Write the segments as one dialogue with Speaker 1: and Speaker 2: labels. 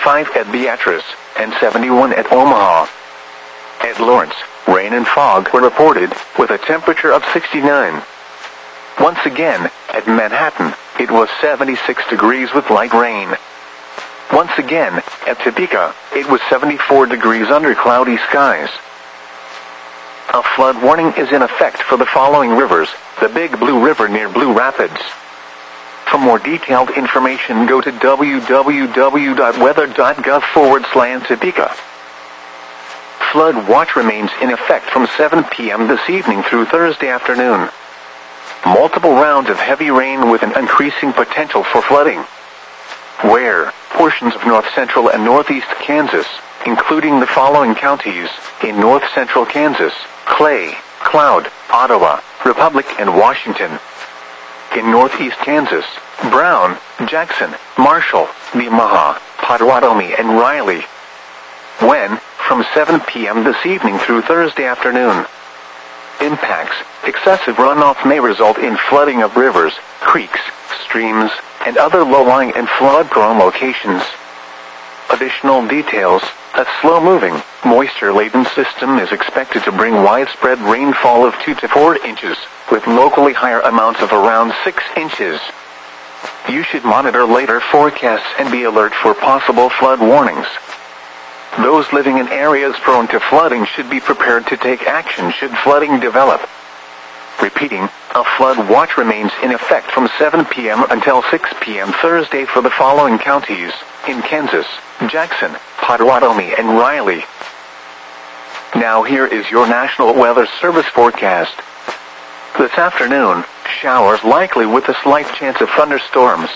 Speaker 1: 65 at Beatrice, and 71 at Omaha. At Lawrence, rain and fog were reported, with a temperature of 69. Once again, at Manhattan, it was 76 degrees with light rain. Once again, at Topeka, it was 74 degrees under cloudy skies. A flood warning is in effect for the following rivers: the Big Blue River near Blue Rapids. For more detailed information, go to www.weather.gov/Topeka. Flood watch remains in effect from 7 p.m. this evening through Thursday afternoon. Multiple rounds of heavy rain with an increasing potential for flooding. Where portions of north-central and northeast Kansas, including the following counties: in north-central Kansas, Clay, Cloud, Ottawa, Republic, and Washington. In northeast Kansas, Brown, Jackson, Marshall, Nemaha, Potawatomi, and Riley. When, from 7 p.m. this evening through Thursday afternoon. Impacts: excessive runoff may result in flooding of rivers, creeks, streams, and other low-lying and flood-prone locations. Additional details: a slow-moving, moisture-laden system is expected to bring widespread rainfall of 2 to 4 inches, with locally higher amounts of around 6 inches. You should monitor later forecasts and be alert for possible flood warnings. Those living in areas prone to flooding should be prepared to take action should flooding develop. Repeating, a flood watch remains in effect from 7 p.m. until 6 p.m. Thursday for the following counties: in Kansas, Jackson, Potawatomi, and Riley. Now here is your National Weather Service forecast. This afternoon, showers likely with a slight chance of thunderstorms.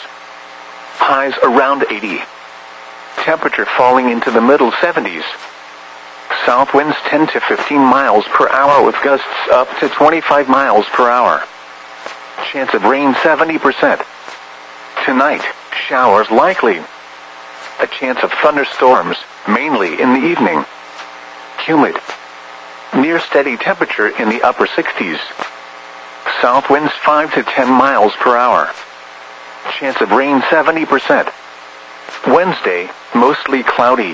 Speaker 1: Highs around 80. Temperature falling into the middle 70s. South winds 10 to 15 miles per hour with gusts up to 25 miles per hour. Chance of rain 70%. Tonight, showers likely. A chance of thunderstorms, mainly in the evening. Humid. Near steady temperature in the upper 60s. South winds 5 to 10 miles per hour. Chance of rain 70%. Wednesday, mostly cloudy.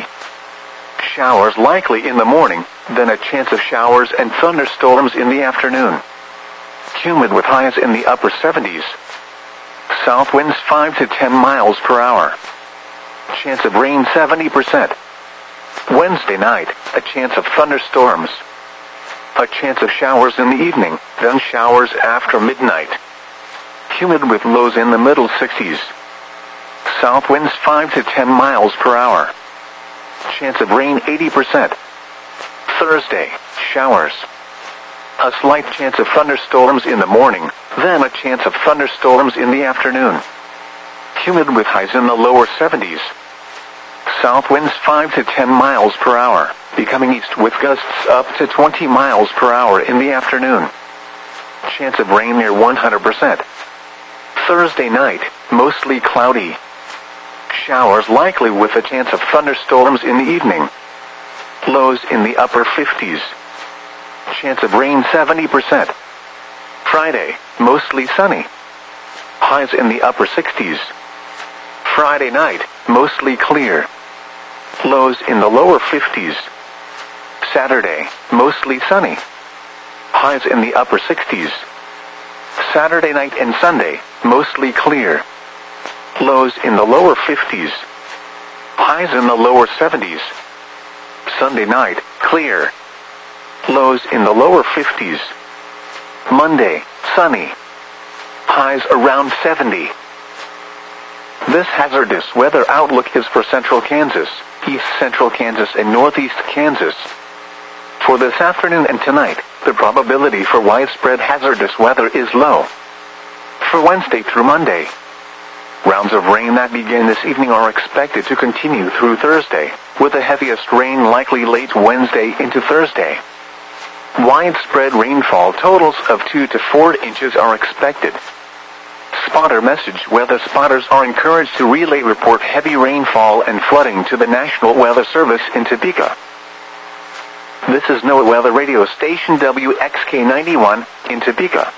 Speaker 1: Showers likely in the morning, then a chance of showers and thunderstorms in the afternoon. Humid with highs in the upper 70s. South winds 5 to 10 miles per hour. Chance of rain 70%. Wednesday night, a chance of thunderstorms. A chance of showers in the evening, then showers after midnight. Humid with lows in the middle 60s. South winds 5 to 10 miles per hour. Chance of rain 80%. Thursday, showers. A slight chance of thunderstorms in the morning, then a chance of thunderstorms in the afternoon. Humid with highs in the lower 70s. South winds 5 to 10 miles per hour, becoming east with gusts up to 20 miles per hour in the afternoon. Chance of rain near 100%. Thursday night, mostly cloudy. Showers likely with a chance of thunderstorms in the evening. Lows in the upper 50s. Chance of rain 70%. Friday, mostly sunny. Highs in the upper 60s. Friday night, mostly clear. Lows in the lower 50s. Saturday, mostly sunny. Highs in the upper 60s. Saturday night and Sunday, mostly clear. Lows in the lower 50s. Highs in the lower 70s. Sunday night, clear. Lows in the lower 50s. Monday, sunny. Highs around 70. This hazardous weather outlook is for central Kansas, east central Kansas, and northeast Kansas. For this afternoon and tonight, the probability for widespread hazardous weather is low. For Wednesday through Monday, rounds of rain that begin this evening are expected to continue through Thursday, with the heaviest rain likely late Wednesday into Thursday. Widespread rainfall totals of 2 to 4 inches are expected. Spotter message: weather spotters are encouraged to relay report heavy rainfall and flooding to the National Weather Service in Topeka. This is NOAA Weather Radio Station WXK91 in Topeka.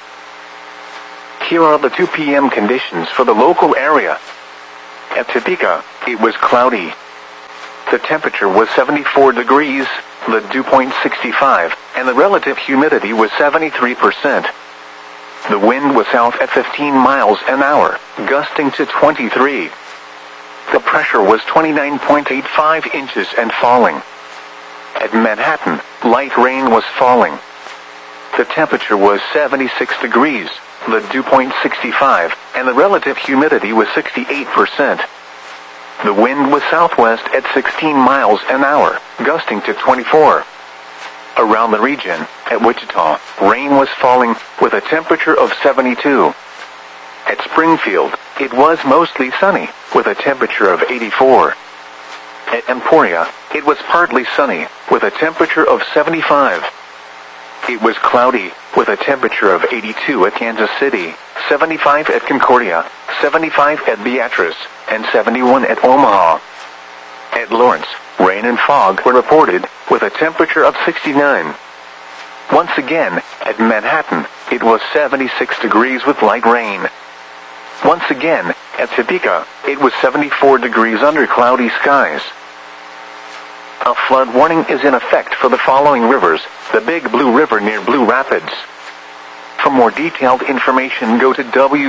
Speaker 1: Here are the 2 p.m. conditions for the local area. At Topeka, it was cloudy. The temperature was 74 degrees, the dew point 65, and the relative humidity was 73%. The wind was south at 15 miles an hour, gusting to 23. The pressure was 29.85 inches and falling. At Manhattan, light rain was falling. The temperature was 76 degrees, the dew point 65, and the relative humidity was 68%. The wind was southwest at 16 miles an hour, gusting to 24. Around the region, at Wichita, rain was falling, with a temperature of 72. At Springfield, it was mostly sunny, with a temperature of 84. At Emporia, it was partly sunny, with a temperature of 75. It was cloudy, with a temperature of 82 at Kansas City, 75 at Concordia, 75 at Beatrice, and 71 at Omaha. At Lawrence, rain and fog were reported, with a temperature of 69. Once again, at Manhattan, it was 76 degrees with light rain. Once again, at Topeka, it was 74 degrees under cloudy skies. A flood warning is in effect for the following rivers: the Big Blue River near Blue Rapids. For more detailed information, go to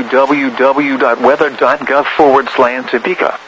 Speaker 1: www.weather.gov/Topeka.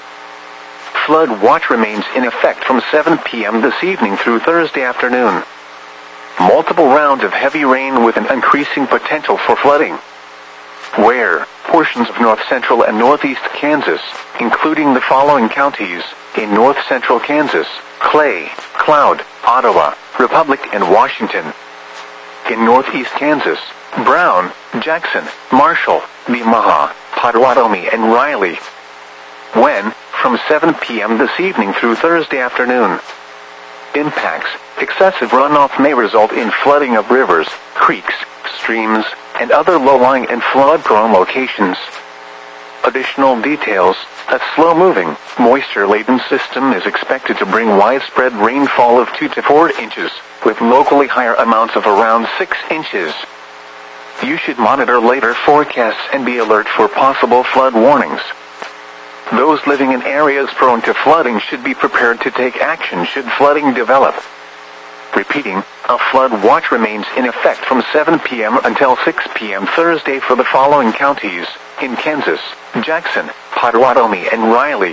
Speaker 1: Flood watch remains in effect from 7 p.m. this evening through Thursday afternoon. Multiple rounds of heavy rain with an increasing potential for flooding. Where portions of north-central and northeast Kansas, including the following counties: in north-central Kansas, Clay, Cloud, Ottawa, Republic, and Washington. In northeast Kansas, Brown, Jackson, Marshall, Nemaha, Potawatomi, and Riley. When? From 7 p.m. this evening through Thursday afternoon. Impacts: excessive runoff may result in flooding of rivers, creeks, streams, and other low-lying and flood-prone locations. Additional details: a slow-moving, moisture-laden system is expected to bring widespread rainfall of 2 to 4 inches, with locally higher amounts of around 6 inches. You should monitor later forecasts and be alert for possible flood warnings. Those living in areas prone to flooding should be prepared to take action should flooding develop. Repeating, a flood watch remains in effect from 7 p.m. until 6 p.m. Thursday for the following counties: in Kansas, Jackson, Potawatomi, and Riley.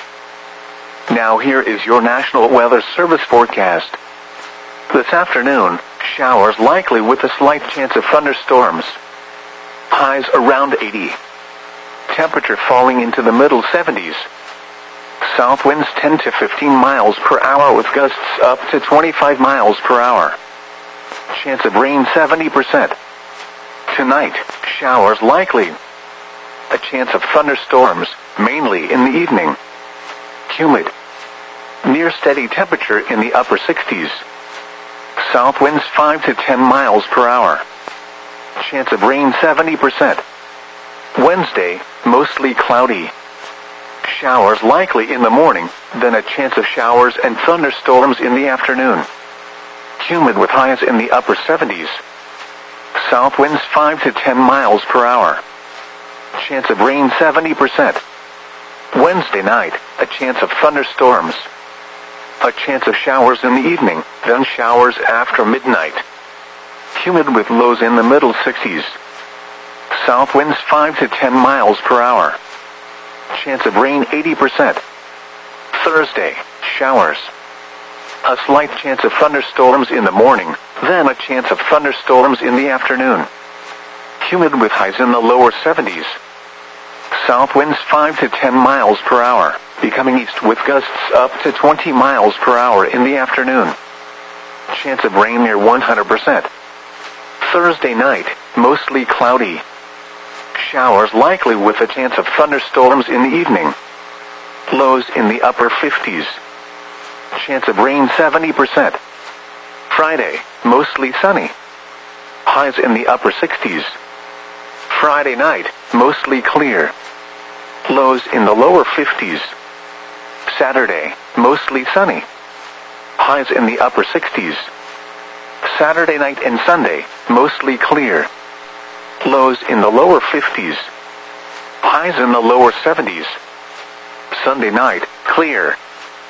Speaker 1: Now here is your National Weather Service forecast. This afternoon, showers likely with a slight chance of thunderstorms. Highs around 80. Temperature falling into the middle 70s. South winds 10 to 15 miles per hour with gusts up to 25 miles per hour. Chance of rain 70%. Tonight, showers likely. A chance of thunderstorms, mainly in the evening. Humid. Near steady temperature in the upper 60s. South winds 5 to 10 miles per hour. Chance of rain 70%. Wednesday, mostly cloudy. Showers likely in the morning, then a chance of showers and thunderstorms in the afternoon. Humid with highs in the upper 70s. South winds 5 to 10 miles per hour. Chance of rain 70%. Wednesday night, a chance of thunderstorms. A chance of showers in the evening, then showers after midnight. Humid with lows in the middle 60s. South winds 5 to 10 miles per hour. Chance of rain 80%. Thursday, showers. A slight chance of thunderstorms in the morning, then a chance of thunderstorms in the afternoon. Humid with highs in the lower 70s. South winds 5 to 10 miles per hour, becoming east with gusts up to 20 miles per hour in the afternoon. Chance of rain near 100%. Thursday night, mostly cloudy. Showers likely with a chance of thunderstorms in the evening. Lows in the upper 50s. Chance of rain 70%. Friday, mostly sunny. Highs in the upper 60s. Friday night, mostly clear. Lows in the lower 50s. Saturday, mostly sunny. Highs in the upper 60s. Saturday night and Sunday, mostly clear. Lows in the lower 50s. Highs in the lower 70s. Sunday night, clear.